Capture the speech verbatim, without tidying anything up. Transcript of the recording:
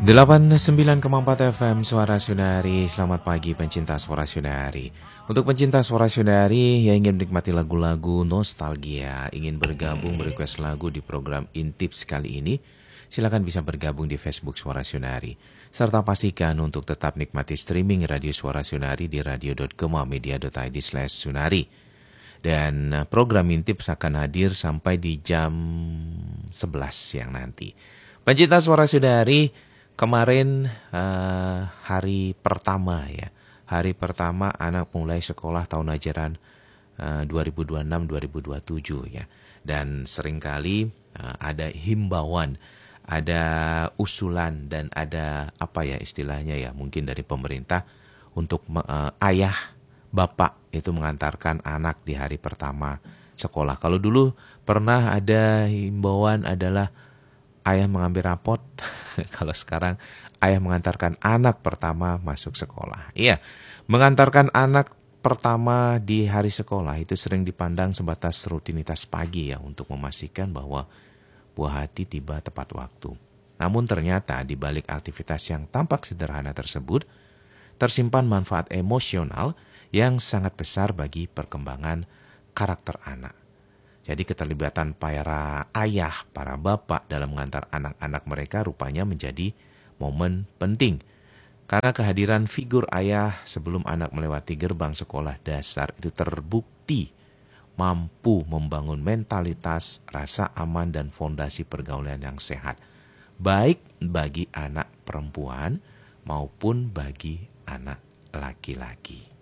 delapan puluh sembilan koma empat F M Suara Sunari. Selamat pagi pencinta Suara Sunari. Untuk pencinta Suara Sunari yang ingin menikmati lagu-lagu nostalgia, ingin bergabung berequest lagu di program Intips kali ini, silakan bisa bergabung di Facebook Suara Sunari. Serta pastikan untuk tetap nikmati streaming Radio Suara Sunari di radio dot gemamedia dot id slash sunari. Dan program Intips akan hadir sampai di jam sebelas siang nanti. Pencinta Suara Sunari, kemarin uh, hari pertama ya, hari pertama anak mulai sekolah tahun ajaran uh, dua ribu dua puluh enam dua ribu dua puluh tujuh ya. Dan seringkali uh, ada himbauan, ada usulan dan ada apa ya istilahnya ya, mungkin dari pemerintah untuk uh, ayah, bapak itu mengantarkan anak di hari pertama sekolah. Kalau dulu pernah ada himbauan adalah ayah mengambil rapot, kalau sekarang ayah mengantarkan anak pertama masuk sekolah. Iya, mengantarkan anak pertama di hari sekolah itu sering dipandang sebatas rutinitas pagi ya, untuk memastikan bahwa buah hati tiba tepat waktu. Namun ternyata di balik aktivitas yang tampak sederhana tersebut, tersimpan manfaat emosional yang sangat besar bagi perkembangan karakter anak. Jadi keterlibatan para ayah, para bapak dalam mengantar anak-anak mereka rupanya menjadi momen penting. Karena kehadiran figur ayah sebelum anak melewati gerbang sekolah dasar itu terbukti mampu membangun mentalitas, rasa aman dan fondasi pergaulan yang sehat. Baik bagi anak perempuan maupun bagi anak laki-laki.